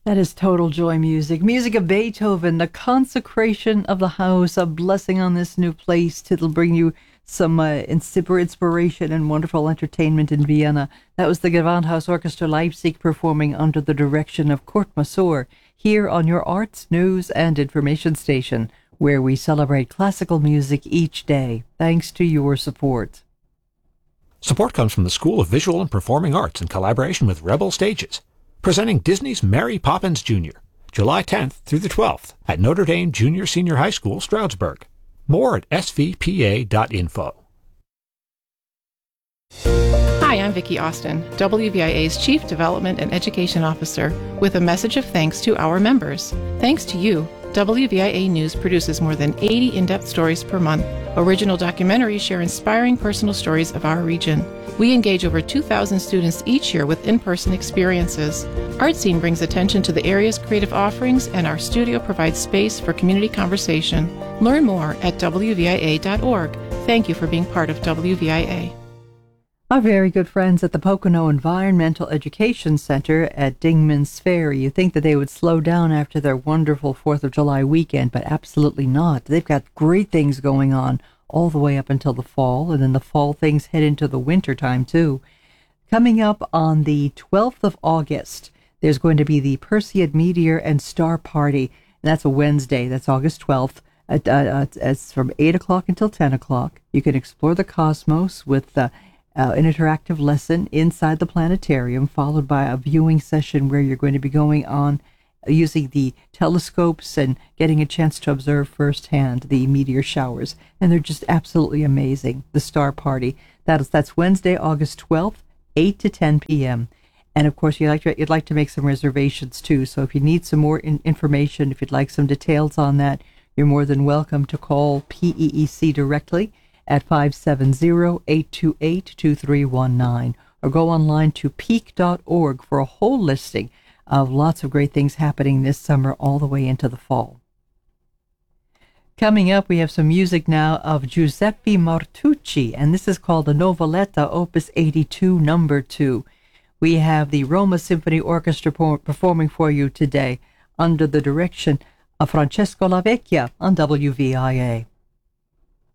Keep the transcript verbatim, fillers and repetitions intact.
That is total joy music. Music of Beethoven, the consecration of the house, a blessing on this new place. It'll bring you some uh, insip- inspiration and wonderful entertainment in Vienna. That was the Gewandhaus Orchestra Leipzig performing under the direction of Kurt Masur here on your arts, news, and information station, where we celebrate classical music each day, thanks to your support. Support comes from the School of Visual and Performing Arts in collaboration with Rebel Stages, presenting Disney's Mary Poppins Junior, July tenth through the twelfth at Notre Dame Junior Senior High School, Stroudsburg. More at s v p a dot info. Hi, I'm Vicki Austin, W V I A's Chief Development and Education Officer, with a message of thanks to our members. Thanks to you, W V I A News produces more than eighty in-depth stories per month. Original documentaries share inspiring personal stories of our region. We engage over two thousand students each year with in-person experiences. ArtScene brings attention to the area's creative offerings, and our studio provides space for community conversation. Learn more at w v i a dot org. Thank you for being part of W V I A. Our very good friends at the Pocono Environmental Education Center at Dingman's Ferry. You think that they would slow down after their wonderful fourth of July weekend, but absolutely not. They've got great things going on all the way up until the fall, and then the fall things head into the winter time too. Coming up on the twelfth of August, there's going to be the Perseid Meteor and Star Party, and that's a Wednesday. That's August twelfth. At, uh, uh, it's from eight o'clock until ten o'clock. You can explore the cosmos with uh, Uh, an interactive lesson inside the planetarium, followed by a viewing session where you're going to be going on uh, using the telescopes and getting a chance to observe firsthand the meteor showers. And they're just absolutely amazing. The Star Party. That is, that's Wednesday, August twelfth, eight to ten p.m. And of course, you'd like to, you'd like to make some reservations too. So if you need some more in- information, if you'd like some details on that, you're more than welcome to call P E E C directly at five seven zero, eight two eight, two three one nine, or go online to peak dot org for a whole listing of lots of great things happening this summer all the way into the fall. Coming up, we have some music now of Giuseppe Martucci, and this is called the Noveletta, Opus eighty-two, number two. We have the Roma Symphony Orchestra performing for you today under the direction of Francesco Lavecchia on W V I A.